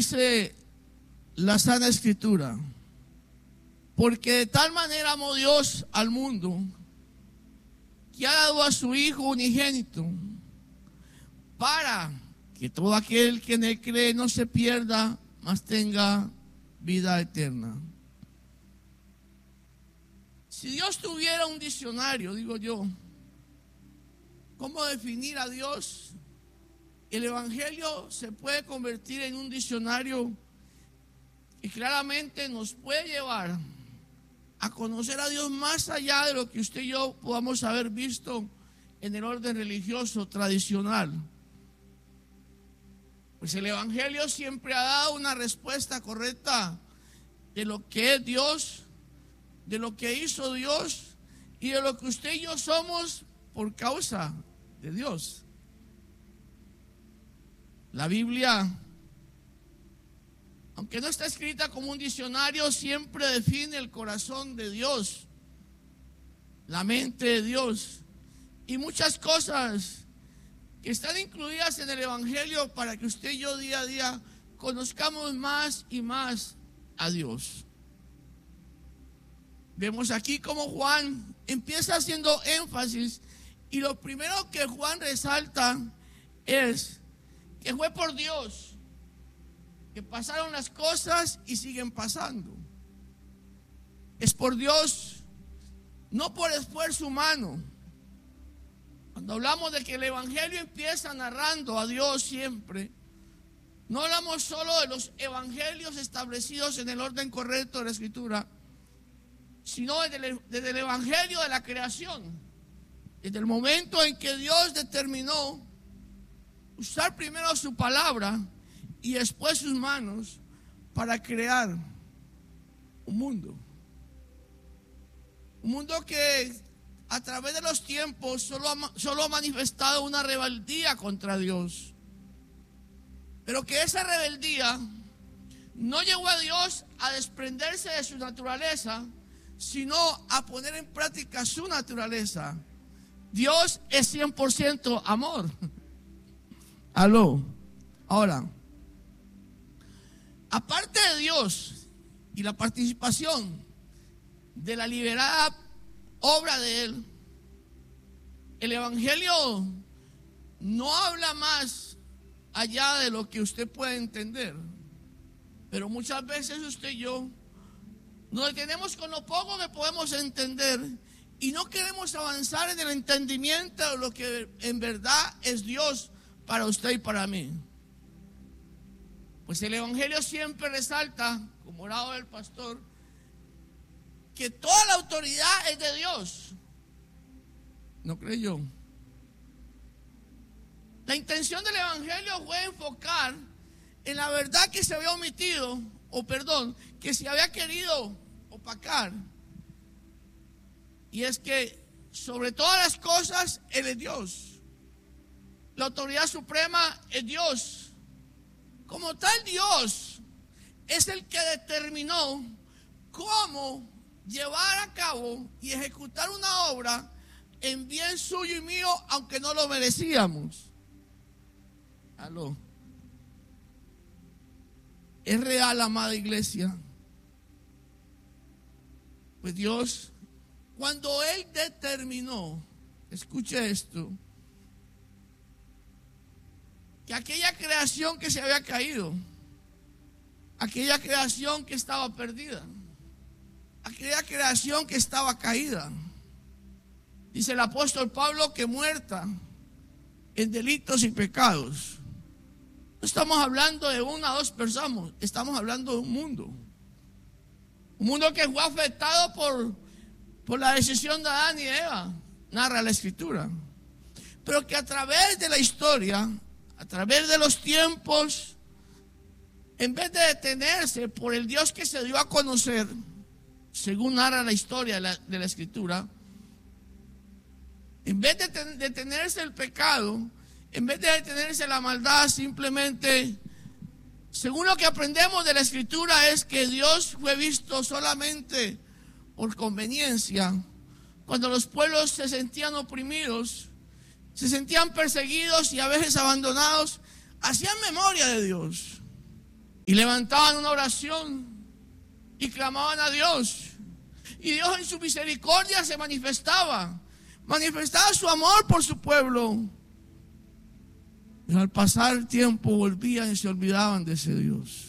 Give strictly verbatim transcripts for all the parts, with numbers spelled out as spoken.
dice la Sana Escritura: porque de tal manera amó Dios al mundo, que ha dado a su Hijo unigénito, para que todo aquel que en él cree no se pierda, mas tenga vida eterna. Si Dios tuviera un diccionario, digo yo, ¿cómo definir a Dios? El Evangelio se puede convertir en un diccionario que claramente nos puede llevar a conocer a Dios más allá de lo que usted y yo podamos haber visto en el orden religioso tradicional. Pues el Evangelio siempre ha dado una respuesta correcta de lo que es Dios, de lo que hizo Dios y de lo que usted y yo somos por causa de Dios. La Biblia, aunque no está escrita como un diccionario, siempre define el corazón de Dios, la mente de Dios y muchas cosas que están incluidas en el Evangelio para que usted y yo día a día conozcamos más y más a Dios. Vemos aquí como Juan empieza haciendo énfasis y lo primero que Juan resalta es que fue por Dios que pasaron las cosas y siguen pasando. Es por Dios, no por esfuerzo humano. Cuando hablamos de que el Evangelio empieza narrando a Dios siempre, no hablamos solo de los evangelios establecidos en el orden correcto de la Escritura, sino desde el, desde el Evangelio de la creación, desde el momento en que Dios determinó usar primero su palabra y después sus manos para crear un mundo. Un mundo que a través de los tiempos solo ha, solo ha manifestado una rebeldía contra Dios. Pero que esa rebeldía no llevó a Dios a desprenderse de su naturaleza, sino a poner en práctica su naturaleza. Dios es cien por ciento amor. Aló. Ahora, aparte de Dios y la participación de la liberada obra de Él, el Evangelio no habla más allá de lo que usted puede entender. Pero muchas veces usted y yo nos detenemos con lo poco que podemos entender y no queremos avanzar en el entendimiento de lo que en verdad es Dios para usted y para mí. Pues el Evangelio siempre resalta, como orado del pastor, que toda la autoridad es de Dios. ¿No cree yo? La intención del Evangelio fue enfocar en la verdad que se había omitido, o perdón, que se había querido opacar. Y es que sobre todas las cosas Él es Dios. La autoridad suprema es Dios. Como tal, Dios es el que determinó cómo llevar a cabo y ejecutar una obra en bien suyo y mío, aunque no lo merecíamos. Aló. Es real, amada iglesia. Pues Dios, cuando Él determinó, escuche esto, que aquella creación que se había caído, aquella creación que estaba perdida, aquella creación que estaba caída, dice el apóstol Pablo que muerta en delitos y pecados. No estamos hablando de una o dos personas, estamos hablando de un mundo. Un mundo que fue afectado por, por la decisión de Adán y Eva, narra la Escritura. Pero que a través de la historia, a través de los tiempos, en vez de detenerse por el Dios que se dio a conocer, según narra la historia de la, de la Escritura, en vez de detenerse el pecado, en vez de detenerse la maldad, simplemente, según lo que aprendemos de la Escritura, es que Dios fue visto solamente por conveniencia. Cuando los pueblos se sentían oprimidos, se sentían perseguidos y a veces abandonados, hacían memoria de Dios. y levantaban una oración y clamaban a Dios. Y Dios en su misericordia se manifestaba, manifestaba su amor por su pueblo. Y al pasar el tiempo volvían y se olvidaban de ese Dios.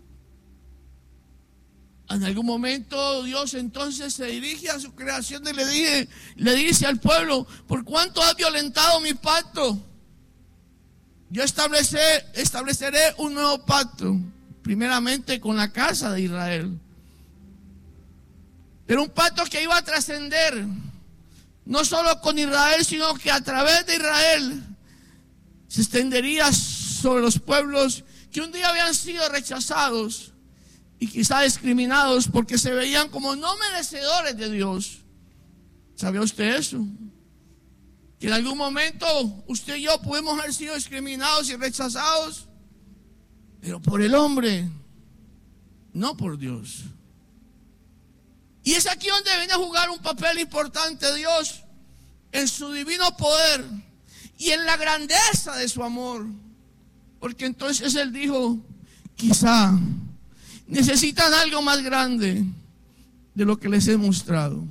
En algún momento Dios entonces se dirige a su creación y le, dije, le dice al pueblo: ¿por cuánto has violentado mi pacto? Yo estableceré, estableceré un nuevo pacto, primeramente con la casa de Israel. Pero un pacto que iba a trascender, no solo con Israel, sino que a través de Israel se extendería sobre los pueblos que un día habían sido rechazados y quizá discriminados porque se veían como no merecedores de Dios. ¿Sabía usted eso? Que en algún momento usted y yo pudimos haber sido discriminados y rechazados, pero por el hombre, no por Dios. Y es aquí donde viene a jugar un papel importante Dios, en su divino poder y en la grandeza de su amor. Porque entonces Él dijo: quizá necesitan algo más grande de lo que les he mostrado.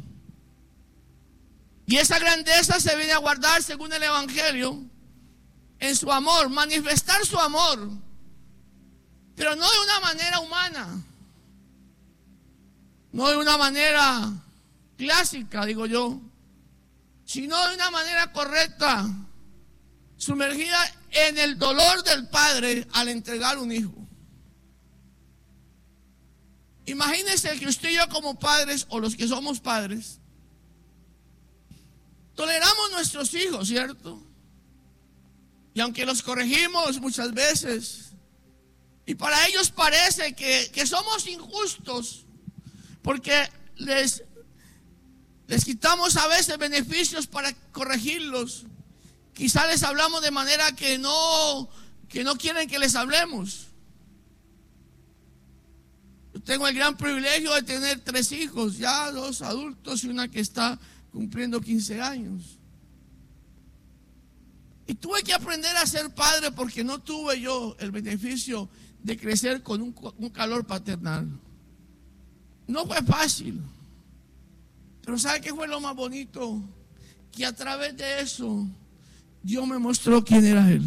Y esa grandeza se viene a guardar, según el Evangelio, en su amor, manifestar su amor, pero no de una manera humana, no de una manera clásica, digo yo, sino de una manera correcta, sumergida en el dolor del Padre al entregar un hijo. Imagínense que usted y yo, como padres, o los que somos padres, toleramos nuestros hijos, ¿cierto? Y aunque los corregimos muchas veces, y para ellos parece que, que somos injustos, porque les, les quitamos a veces beneficios para corregirlos, quizá les hablamos de manera que no, que no quieren que les hablemos. Yo tengo el gran privilegio de tener tres hijos, ya dos adultos y una que está cumpliendo quince años. Y tuve que aprender a ser padre porque no tuve yo el beneficio de crecer con un, un calor paternal. No fue fácil, pero ¿sabe qué fue lo más bonito? Que a través de eso Dios me mostró quién era Él.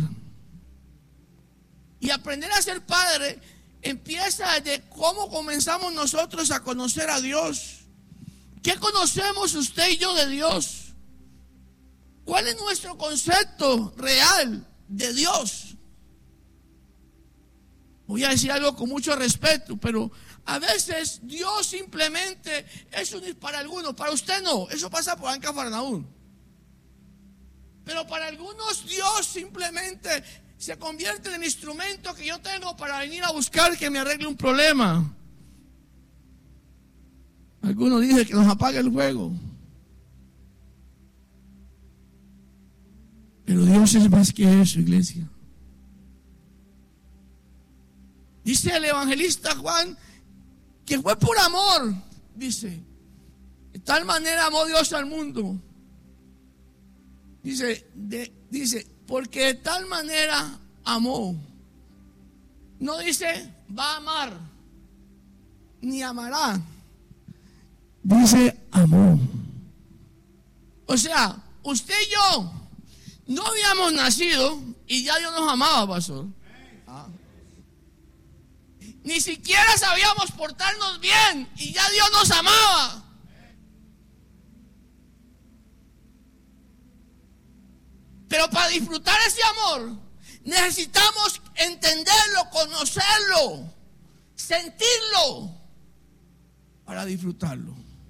Y aprender a ser padre empieza desde cómo comenzamos nosotros a conocer a Dios. ¿Qué conocemos usted y yo de Dios? ¿Cuál es nuestro concepto real de Dios? Voy a decir algo con mucho respeto, pero a veces Dios simplemente es un para algunos, para usted no, eso pasa por en Cafarnaúm. Pero para algunos Dios simplemente se convierte en el instrumento que yo tengo para venir a buscar que me arregle un problema. Algunos dicen que nos apague el fuego. Pero Dios es más que eso, iglesia. Dice el evangelista Juan que fue por amor, dice, de tal manera amó Dios al mundo. Dice, de, dice, porque de tal manera amó. No dice va a amar, ni amará. Dice amó. O sea, usted y yo no habíamos nacido y ya Dios nos amaba, pastor. Ah. Ni siquiera sabíamos portarnos bien y ya Dios nos amaba. Pero para disfrutar ese amor necesitamos entenderlo, conocerlo, sentirlo para disfrutarlo.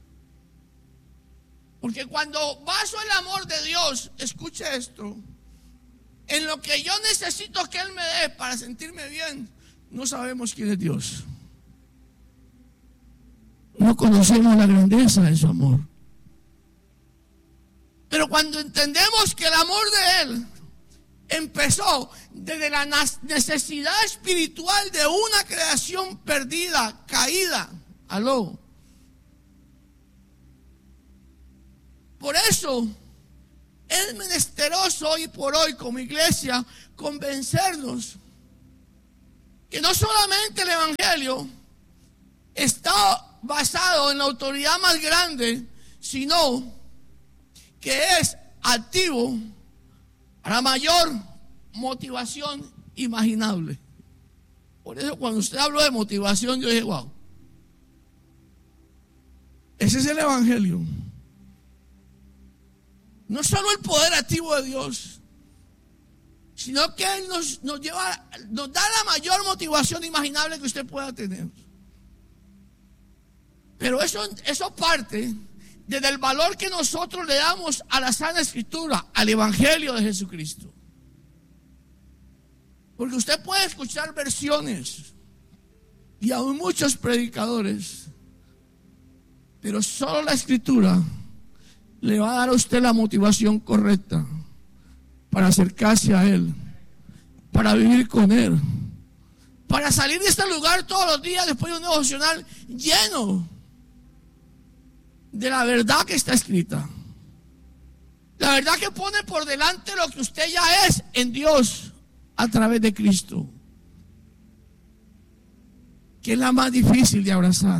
Porque cuando baso el amor de Dios, escuche esto, en lo que yo necesito que Él me dé para sentirme bien, no sabemos quién es Dios. No conocemos la grandeza de su amor. Pero cuando entendemos que el amor de Él empezó desde la necesidad espiritual de una creación perdida, caída, aló. Por eso es menesteroso hoy por hoy como iglesia convencernos que no solamente el evangelio está basado en la autoridad más grande, sino que es activo a la mayor motivación imaginable. Por eso cuando usted habló de motivación, yo dije, wow, ese es el evangelio. No solo el poder activo de Dios, sino que Él nos, nos lleva, nos da la mayor motivación imaginable que usted pueda tener. Pero eso, eso parte desde el valor que nosotros le damos a la Santa Escritura, al Evangelio de Jesucristo. Porque usted puede escuchar versiones y aún muchos predicadores, pero solo la Escritura le va a dar a usted la motivación correcta para acercarse a Él, para vivir con Él, para salir de este lugar todos los días después de un devocional lleno de la verdad que está escrita. La verdad que pone por delante lo que usted ya es en Dios a través de Cristo, que es la más difícil de abrazar.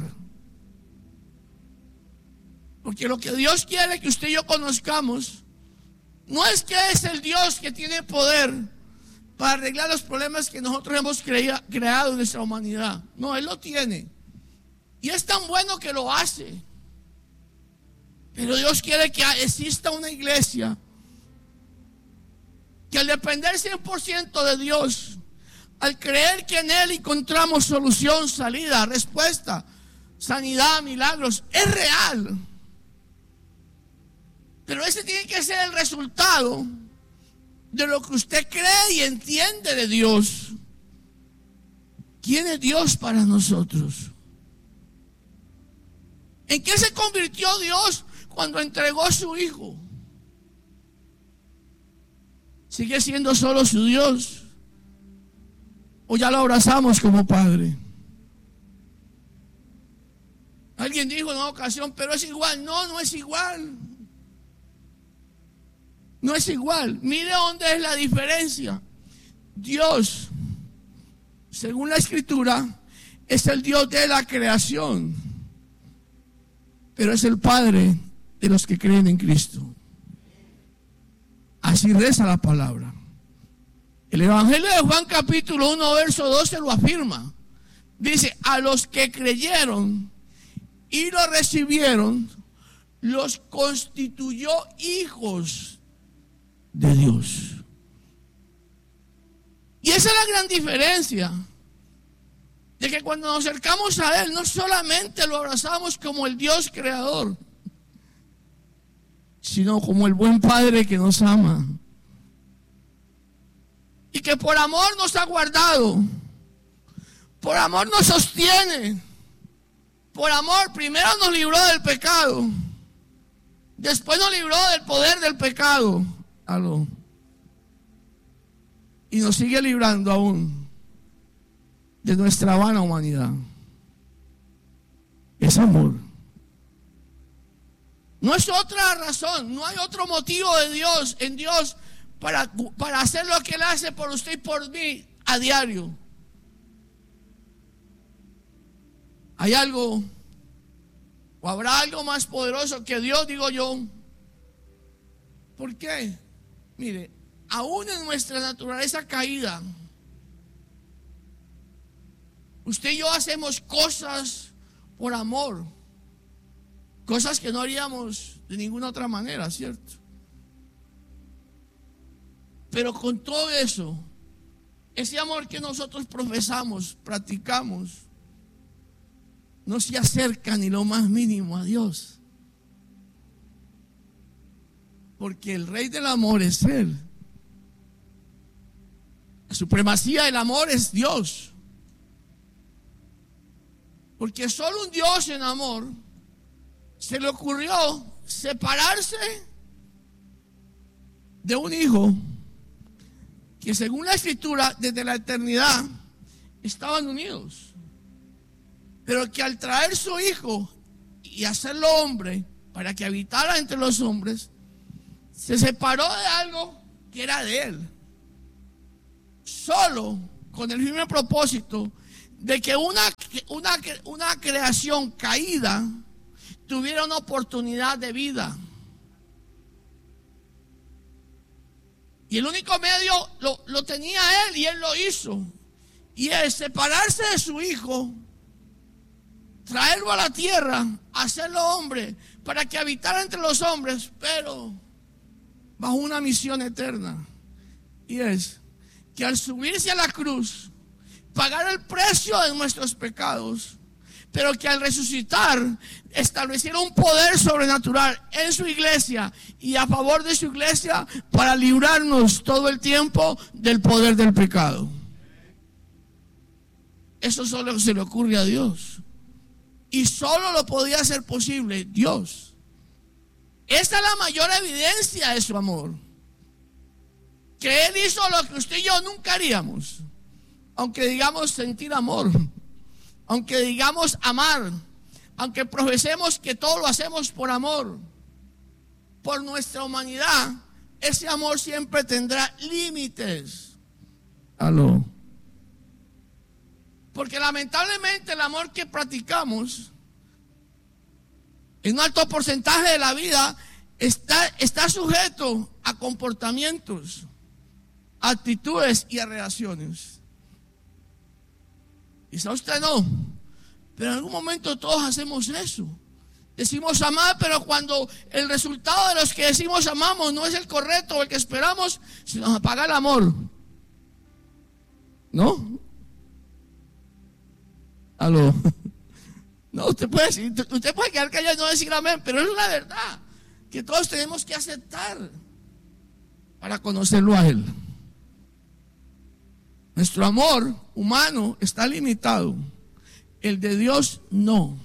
Porque lo que Dios quiere que usted y yo conozcamos no es que es el Dios que tiene poder para arreglar los problemas que nosotros hemos creado en nuestra humanidad. No, Él lo tiene. Y es tan bueno que lo hace. Pero Dios quiere que exista una iglesia que al depender cien por ciento de Dios, al creer que en Él encontramos solución, salida, respuesta, sanidad, milagros, es real. Pero ese tiene que ser el resultado de lo que usted cree y entiende de Dios. ¿Quién es Dios para nosotros? ¿En qué se convirtió Dios cuando entregó a su Hijo? ¿Sigue siendo solo su Dios? ¿O ya lo abrazamos como Padre? Alguien dijo en una ocasión, pero es igual. No, no es igual. No es igual. Mire dónde es la diferencia. Dios, según la Escritura, es el Dios de la creación, pero es el Padre de los que creen en Cristo. Así reza la palabra. El Evangelio de Juan capítulo uno verso doce lo afirma. Dice, a los que creyeron y lo recibieron, los constituyó hijos de Dios. Y esa es la gran diferencia, de que cuando nos acercamos a Él, no solamente lo abrazamos como el Dios creador, sino como el buen Padre que nos ama y que por amor nos ha guardado, por amor nos sostiene, por amor primero nos libró del pecado, después nos libró del poder del pecado. Aló. Y nos sigue librando aún de nuestra vana humanidad. Es amor. No es otra razón, no hay otro motivo de Dios, en Dios, para, para hacer lo que Él hace por usted y por mí a diario. ¿Hay algo o habrá algo más poderoso que Dios, digo yo? ¿Por qué? Mire, aún en nuestra naturaleza caída, usted y yo hacemos cosas por amor, cosas que no haríamos de ninguna otra manera, ¿cierto? Pero con todo eso, ese amor que nosotros profesamos, practicamos, no se acerca ni lo más mínimo a Dios. Porque el rey del amor es Él. La supremacía del amor es Dios. Porque solo un Dios en amor se le ocurrió separarse de un hijo que, según la Escritura, desde la eternidad estaban unidos, pero que al traer su hijo y hacerlo hombre para que habitara entre los hombres, se separó de algo que era de Él. Solo con el firme propósito de que una, una, una creación caída tuviera una oportunidad de vida. Y el único medio lo, lo tenía él, y él lo hizo. Y es separarse de su hijo, traerlo a la tierra, hacerlo hombre, para que habitara entre los hombres, pero bajo una misión eterna. Y es que al subirse a la cruz, pagar el precio de nuestros pecados, pero que al resucitar estableciera un poder sobrenatural en su iglesia y a favor de su iglesia para librarnos todo el tiempo del poder del pecado. Eso solo se le ocurre a Dios, y solo lo podía hacer posible Dios. Esta es la mayor evidencia de su amor, que Él hizo lo que usted y yo nunca haríamos, aunque digamos sentir amor, aunque digamos amar, aunque profesemos que todo lo hacemos por amor. Por nuestra humanidad, ese amor siempre tendrá límites. Aló. Porque lamentablemente el amor que practicamos en un alto porcentaje de la vida está, está sujeto a comportamientos, actitudes y a reacciones. Quizá usted no, pero en algún momento todos hacemos eso. Decimos amar, pero cuando el resultado de los que decimos amamos no es el correcto o el que esperamos, se nos apaga el amor. ¿No? Aló. No, usted puede decir, usted puede quedar callado y no decir amén, pero es la verdad que todos tenemos que aceptar para conocerlo a Él. Nuestro amor humano está limitado, el de Dios no.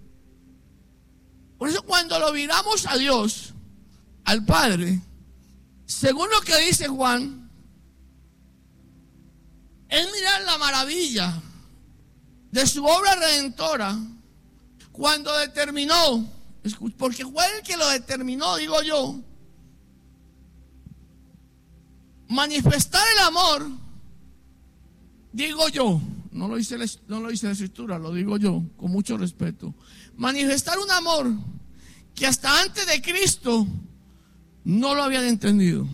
Por eso cuando lo miramos a Dios, al Padre, según lo que dice Juan, es mirar la maravilla de su obra redentora cuando determinó, porque fue el que lo determinó, digo yo, manifestar el amor. Digo yo, no lo dice, no lo dice la Escritura, lo digo yo con mucho respeto. Manifestar un amor que hasta antes de Cristo no lo habían entendido.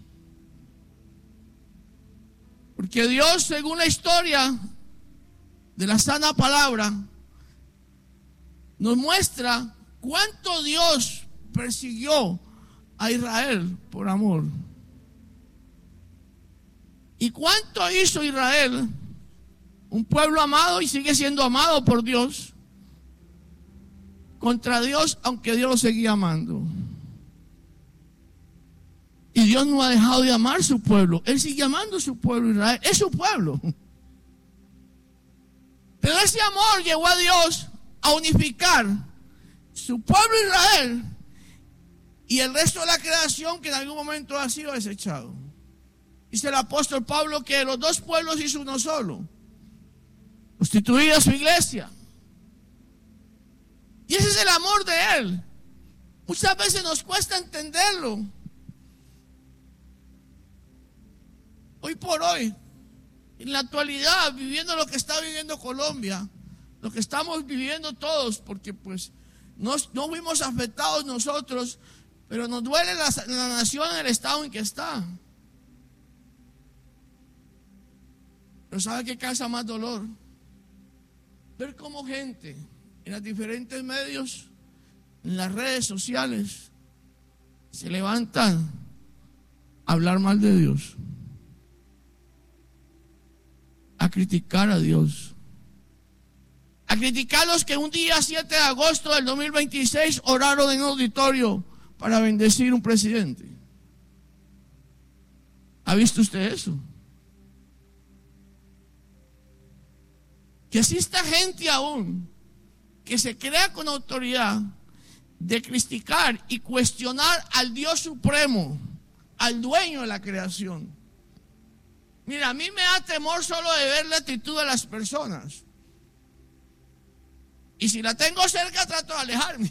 Porque Dios, según la historia de la sana palabra, nos muestra cuánto Dios persiguió a Israel por amor. ¿Y cuánto hizo Israel? Un pueblo amado y sigue siendo amado por Dios, contra Dios, aunque Dios lo seguía amando. Y Dios no ha dejado de amar a su pueblo. Él sigue amando a su pueblo, Israel. Es su pueblo. Pero ese amor llevó a Dios a unificar su pueblo Israel y el resto de la creación que en algún momento ha sido desechado. Dice el apóstol Pablo que los dos pueblos hizo uno solo, constituida su iglesia. Y ese es el amor de Él. Muchas veces nos cuesta entenderlo. Hoy por hoy, en la actualidad, viviendo lo que está viviendo Colombia, lo que estamos viviendo todos, porque pues no, no fuimos afectados nosotros, pero nos duele la, la nación en el estado en que está. Pero ¿sabe qué causa más dolor? Ver cómo gente en los diferentes medios, en las redes sociales, se levantan a hablar mal de Dios, a criticar a Dios, a criticar a los que un día siete de agosto del dos mil veintiséis oraron en un auditorio para bendecir un presidente. ¿Ha visto usted eso? Que exista gente aún que se crea con autoridad de criticar y cuestionar al Dios supremo, al dueño de la creación. Mira, a mí me da temor solo de ver la actitud de las personas. Y si la tengo cerca, trato de alejarme.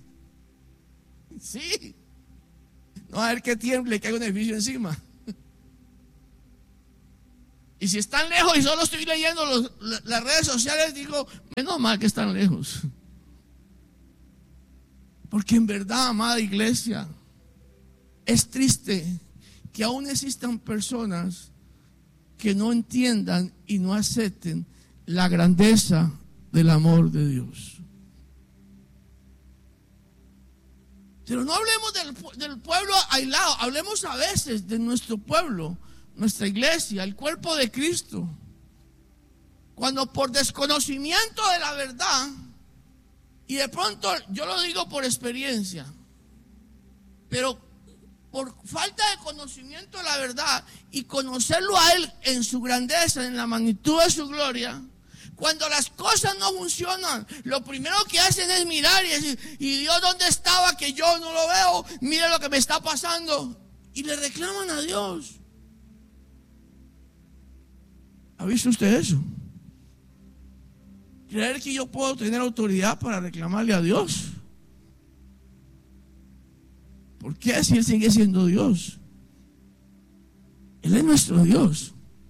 Sí. No a ver que tiemble, que hay un edificio encima. Y si están lejos y solo estoy leyendo los, las redes sociales, digo, menos mal que están lejos. Porque en verdad, amada iglesia, es triste que aún existan personas que no entiendan y no acepten la grandeza del amor de Dios. Pero no hablemos del, del pueblo aislado, hablemos a veces de nuestro pueblo, nuestra iglesia, el cuerpo de Cristo. Cuando por desconocimiento de la verdad, y de pronto yo lo digo por experiencia, pero por falta de conocimiento de la verdad y conocerlo a Él en su grandeza, en la magnitud de su gloria, cuando las cosas no funcionan, lo primero que hacen es mirar y decir, ¿y Dios dónde estaba que yo no lo veo? Mire lo que me está pasando. Y le reclaman a Dios. ¿Ha visto usted eso? Creer que yo puedo tener autoridad para reclamarle a Dios. ¿Por qué si Él sigue siendo Dios? Él es nuestro Dios.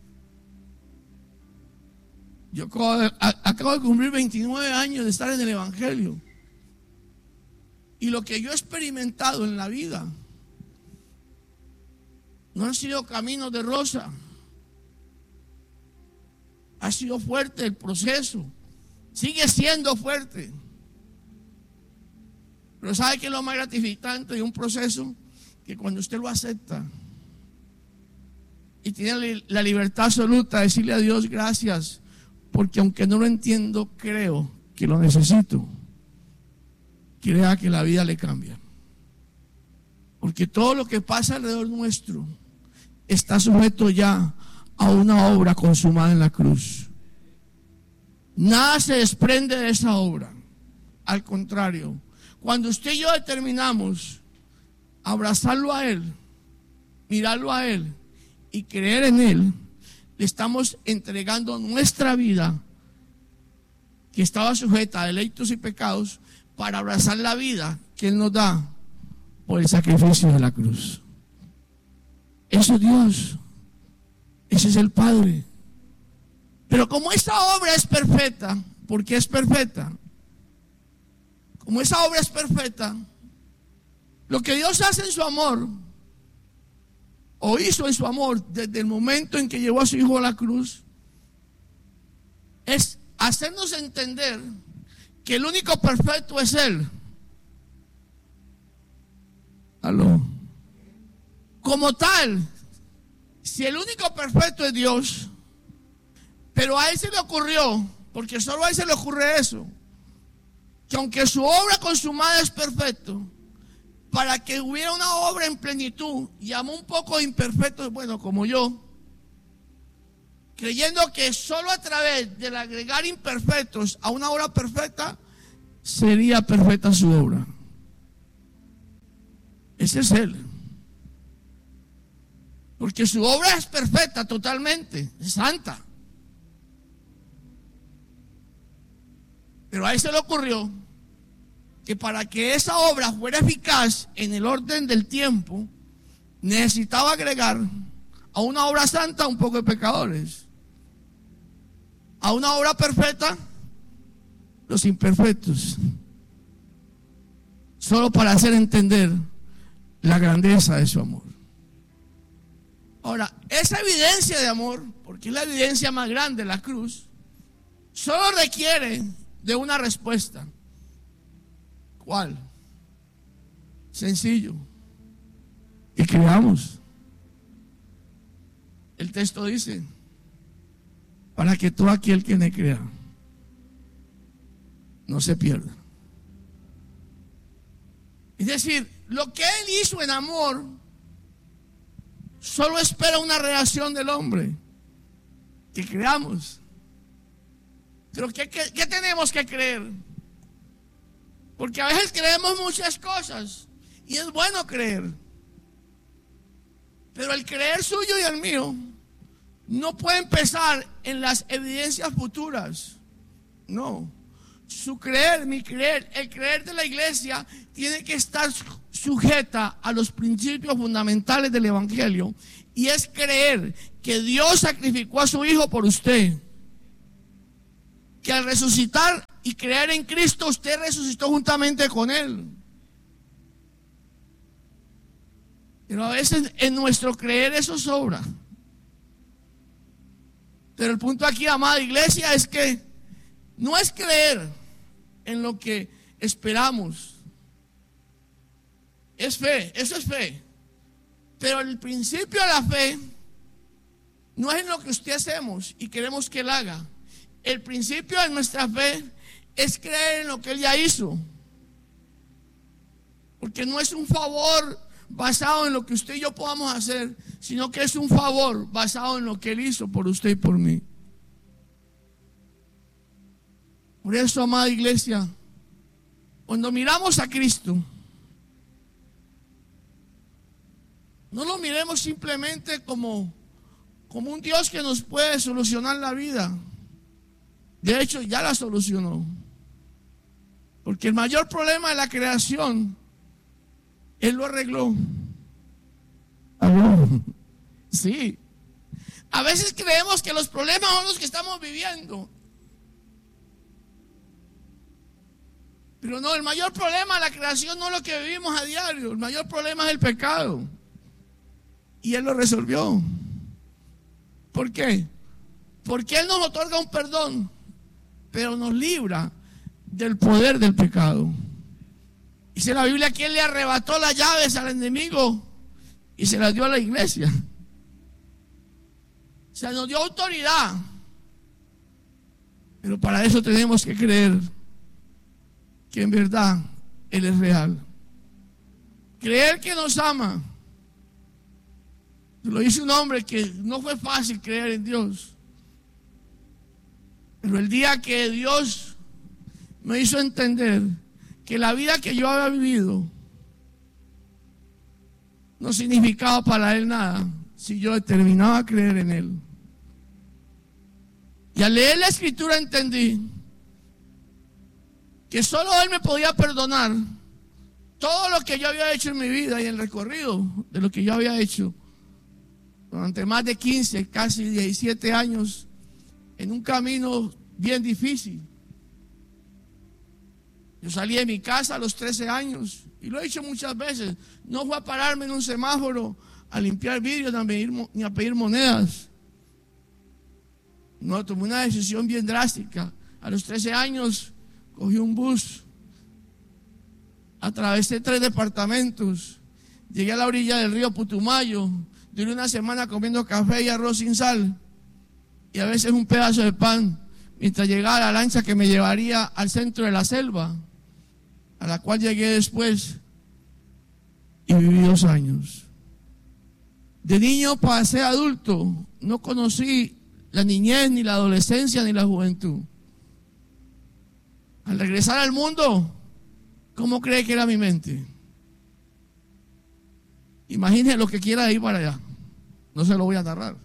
Yo acabo de, acabo de cumplir veintinueve años de estar en el Evangelio. Y lo que yo he experimentado en la vida no han sido caminos de rosa. Ha sido fuerte el proceso. Sigue siendo fuerte. Pero ¿sabe qué es lo más gratificante de un proceso? Que cuando usted lo acepta y tiene la libertad absoluta de decirle a Dios gracias, porque aunque no lo entiendo, creo que lo necesito. Crea que la vida le cambia. Porque todo lo que pasa alrededor nuestro está sujeto ya a una obra consumada en la cruz. Nada se desprende de esa obra. Al contrario, cuando usted y yo determinamos abrazarlo a Él, mirarlo a Él y creer en Él, le estamos entregando nuestra vida, que estaba sujeta a deleitos y pecados, para abrazar la vida que Él nos da por el sacrificio de la cruz. Eso es Dios. Ese es el Padre. Pero como esa obra es perfecta, porque es perfecta, como esa obra es perfecta, lo que Dios hace en su amor, o hizo en su amor desde el momento en que llevó a su Hijo a la cruz, es hacernos entender que el único perfecto es Él. Aló. Como tal, si el único perfecto es Dios, pero a Él se le ocurrió, porque solo a Él se le ocurre eso, que aunque su obra consumada es perfecto, para que hubiera una obra en plenitud, llamó un poco de imperfectos, bueno, como yo, creyendo que solo a través del agregar imperfectos a una obra perfecta, sería perfecta su obra. Ese es Él. Porque su obra es perfecta totalmente, es santa. Pero a Él se le ocurrió que para que esa obra fuera eficaz en el orden del tiempo, necesitaba agregar a una obra santa un poco de pecadores, a una obra perfecta los imperfectos, solo para hacer entender la grandeza de su amor. Ahora, esa evidencia de amor, porque es la evidencia más grande, la cruz, solo requiere de una respuesta. ¿Cuál? Sencillo. Y creamos. El texto dice, para que todo aquel que me crea no se pierda. Es decir, lo que Él hizo en amor solo espera una reacción del hombre, que creamos. Pero ¿qué, qué, qué tenemos que creer? Porque a veces creemos muchas cosas y es bueno creer, pero el creer suyo y el mío no puede empezar en las evidencias futuras. No, su creer, mi creer, el creer de la iglesia tiene que estar sujeta a los principios fundamentales del evangelio, y es creer que Dios sacrificó a su Hijo por usted, que al resucitar y creer en Cristo, usted resucitó juntamente con Él. Pero a veces en nuestro creer eso sobra. Pero el punto aquí, amada iglesia, es que no es creer en lo que esperamos. Es fe, eso es fe. Pero el principio de la fe no es en lo que usted hacemos y queremos que Él haga. El principio de nuestra fe es creer en lo que Él ya hizo. Porque no es un favor basado en lo que usted y yo podamos hacer, sino que es un favor basado en lo que Él hizo por usted y por mí. Por eso, amada iglesia, cuando miramos a Cristo, no lo miremos simplemente como, como un Dios que nos puede solucionar la vida. De hecho, ya la solucionó. Porque el mayor problema de la creación, Él lo arregló. ¿Aló? Sí. A veces creemos que los problemas son los que estamos viviendo. Pero no, el mayor problema de la creación no es lo que vivimos a diario. El mayor problema es el pecado. Y Él lo resolvió. ¿Por qué? Porque Él nos otorga un perdón, pero nos libra del poder del pecado. Dice la Biblia que Él le arrebató las llaves al enemigo y se las dio a la iglesia. O sea, nos dio autoridad. Pero para eso tenemos que creer que en verdad Él es real. Creer que nos ama. Lo dice un hombre que no fue fácil creer en Dios. Pero el día que Dios me hizo entender que la vida que yo había vivido no significaba para Él nada si yo determinaba a creer en Él. Y al leer la escritura entendí que solo Él me podía perdonar todo lo que yo había hecho en mi vida y el recorrido de lo que yo había hecho durante más de quince, casi diecisiete años en un camino bien difícil. Yo salí de mi casa a los trece años y lo he dicho muchas veces. No fue a pararme en un semáforo a limpiar vidrios ni a pedir, ni a pedir monedas. No, tomé una decisión bien drástica. A los trece años cogí un bus, atravesé tres departamentos, llegué a la orilla del río Putumayo, duré una semana comiendo café y arroz sin sal y a veces un pedazo de pan, mientras llegaba la lancha que me llevaría al centro de la selva, a la cual llegué después y viví dos años. De niño pasé a adulto, no conocí la niñez, ni la adolescencia, ni la juventud. Al regresar al mundo, ¿cómo cree que era mi mente? Imagínese lo que quiera ir para allá. No se lo voy a narrar.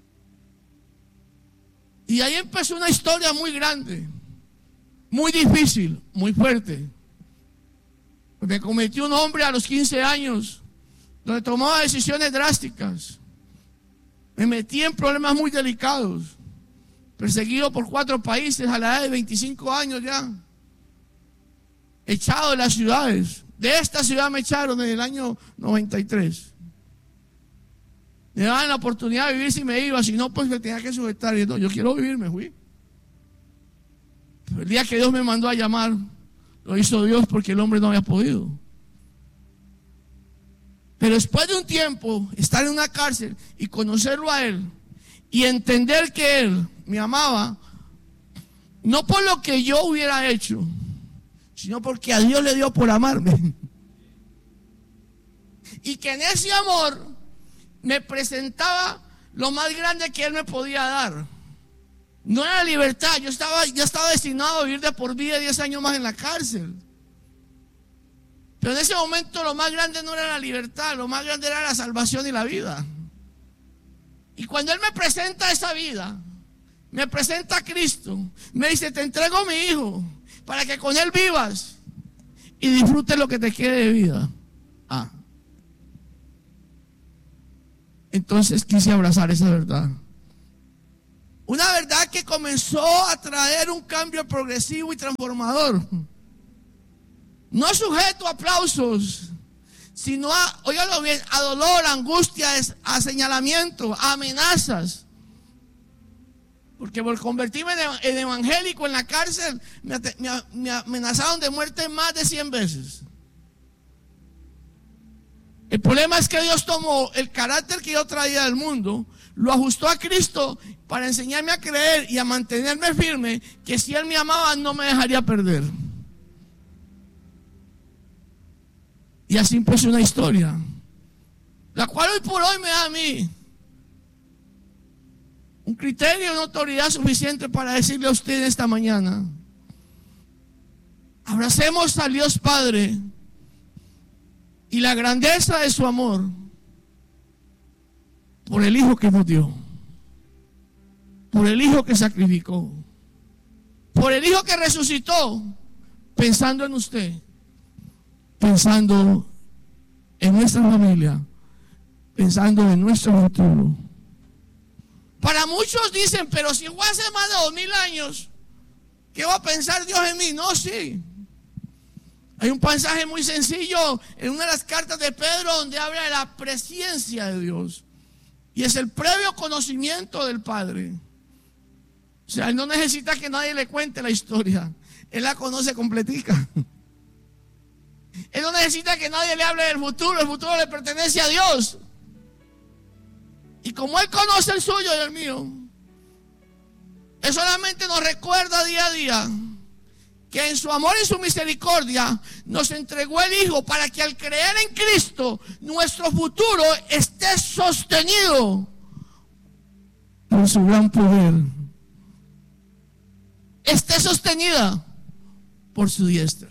Y ahí empezó una historia muy grande, muy difícil, muy fuerte. Me cometió un hombre a los quince años, donde tomaba decisiones drásticas. Me metí en problemas muy delicados, perseguido por cuatro países a la edad de veinticinco años ya, echado de las ciudades. De esta ciudad me echaron en el año noventa y tres. Me daban la oportunidad de vivir si me iba, si no, pues me tenía que sujetar. Y no, yo quiero vivir, me fui. Pero el día que Dios me mandó a llamar, lo hizo Dios porque el hombre no había podido. Pero después de un tiempo, estar en una cárcel y conocerlo a Él y entender que Él me amaba, no por lo que yo hubiera hecho, sino porque a Dios le dio por amarme. Y que en ese amor me presentaba lo más grande que Él me podía dar. No era la libertad, yo estaba, yo estaba destinado a vivir de por vida diez años más en la cárcel. Pero en ese momento lo más grande no era la libertad, lo más grande era la salvación y la vida. Y cuando Él me presenta esa vida, me presenta a Cristo, me dice: te entrego a mi hijo, para que con Él vivas y disfrutes lo que te quede de vida. Ah. Entonces quise abrazar esa verdad. Una verdad que comenzó a traer un cambio progresivo y transformador. No sujeto a aplausos, sino a, óigalo bien, a dolor, a angustia, a señalamiento, a amenazas. Porque por convertirme en evangélico en la cárcel, me, me, me amenazaron de muerte más de cien veces. El problema es que Dios tomó el carácter que yo traía del mundo, lo ajustó a Cristo para enseñarme a creer y a mantenerme firme, que si Él me amaba no me dejaría perder. Y así empezó una historia, la cual hoy por hoy me da a mí un criterio y una autoridad suficiente para decirle a usted esta mañana: abracemos al Dios Padre y la grandeza de su amor por el Hijo que nos dio, por el Hijo que sacrificó, por el Hijo que resucitó, pensando en usted, pensando en nuestra familia, pensando en nuestro futuro. Para muchos dicen, pero si fue hace más de dos mil años, ¿qué va a pensar Dios en mí? No, sí. Hay un pasaje muy sencillo en una de las cartas de Pedro donde habla de la presencia de Dios. Y es el previo conocimiento del Padre. O sea, Él no necesita que nadie le cuente la historia. Él la conoce completica. Él no necesita que nadie le hable del futuro. El futuro le pertenece a Dios. Y como Él conoce el suyo y el mío, Él solamente nos recuerda día a día que en su amor y su misericordia nos entregó el Hijo para que al creer en Cristo nuestro futuro esté sostenido por su gran poder, esté sostenida por su diestra.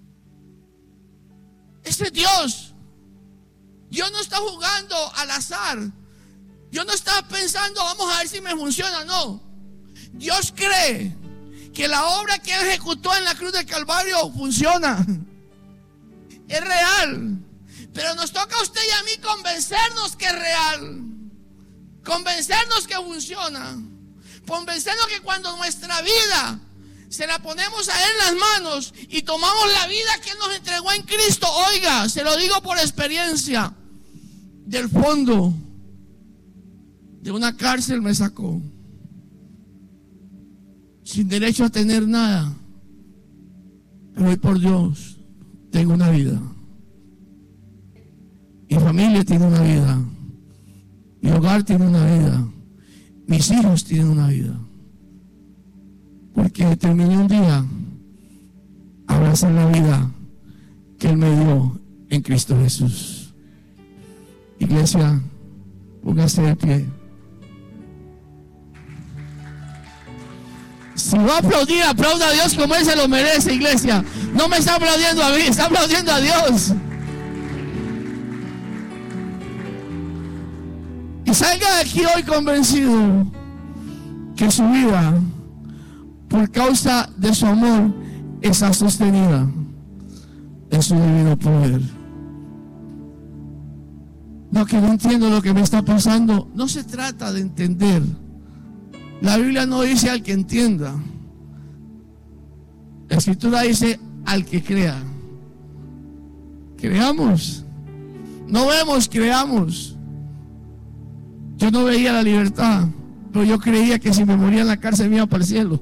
Ese es Dios. Dios no está jugando al azar. Dios no está pensando, vamos a ver si me funciona. No. Dios cree que la obra que Él ejecutó en la cruz del Calvario funciona. Es real. Pero nos toca a usted y a mí convencernos que es real. Convencernos que funciona. Convencernos que cuando nuestra vida se la ponemos a Él en las manos y tomamos la vida que Él nos entregó en Cristo, oiga, se lo digo por experiencia, del fondo de una cárcel me sacó, sin derecho a tener nada, pero hoy por Dios tengo una vida, mi familia tiene una vida, mi hogar tiene una vida, mis hijos tienen una vida, porque terminé un día a abrazar la vida que Él me dio en Cristo Jesús. Iglesia, póngase de pie. Si va a aplaudir, aplauda a Dios como Él se lo merece, iglesia. No me está aplaudiendo a mí, está aplaudiendo a Dios. Y salga de aquí hoy convencido que su vida, por causa de su amor, está sostenida en su divino poder. No, que no entiendo lo que me está pasando. No se trata de entender. La Biblia no dice al que entienda. La Escritura dice al que crea. Creamos. No vemos, creamos. Yo no veía la libertad, pero yo creía que si me moría en la cárcel me iba para el cielo.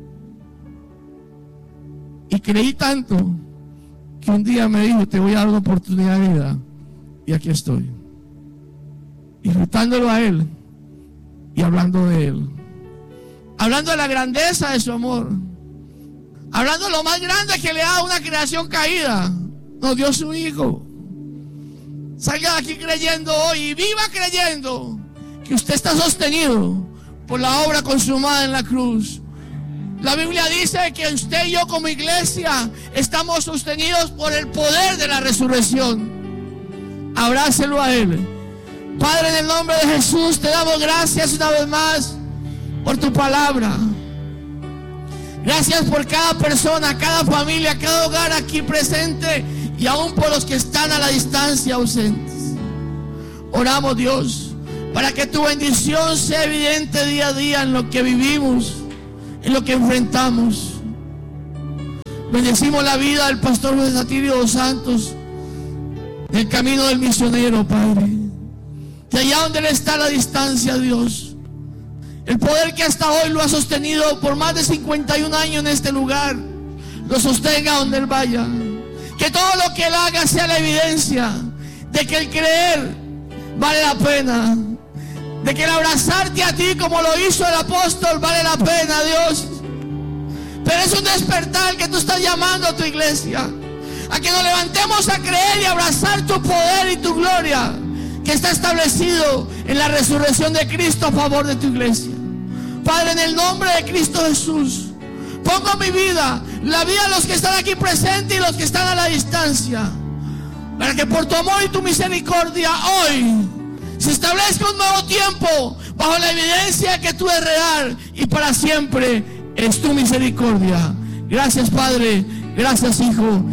Y creí tanto que un día me dijo, te voy a dar una oportunidad de vida. Y aquí estoy, disfrutándolo a Él y hablando de Él, hablando de la grandeza de su amor, hablando de lo más grande que le da a una creación caída. Nos dio su Hijo. Salga de aquí creyendo hoy y viva creyendo que usted está sostenido por la obra consumada en la cruz. La Biblia dice que usted y yo como iglesia estamos sostenidos por el poder de la resurrección. Abrácelo a Él. Padre, en el nombre de Jesús te damos gracias una vez más por tu palabra. Gracias por cada persona, cada familia, cada hogar aquí presente y aún por los que están a la distancia ausentes. Oramos, Dios, para que tu bendición sea evidente día a día en lo que vivimos, en lo que enfrentamos. Bendecimos la vida del pastor José Satirio dos Santos, del camino del misionero, Padre. De allá donde él está a la distancia, Dios, el poder que hasta hoy lo ha sostenido por más de cincuenta y un años en este lugar, lo sostenga donde él vaya. Que todo lo que él haga sea la evidencia de que el creer vale la pena, de que el abrazarte a ti como lo hizo el apóstol vale la pena, Dios. Pero es un despertar que tú estás llamando a tu iglesia, a que nos levantemos a creer y abrazar tu poder y tu gloria que está establecido en la resurrección de Cristo a favor de tu iglesia. Padre, en el nombre de Cristo Jesús, pongo mi vida, la vida de los que están aquí presentes y los que están a la distancia, para que por tu amor y tu misericordia hoy se establezca un nuevo tiempo bajo la evidencia que tú eres real y para siempre es tu misericordia. Gracias, Padre, gracias, Hijo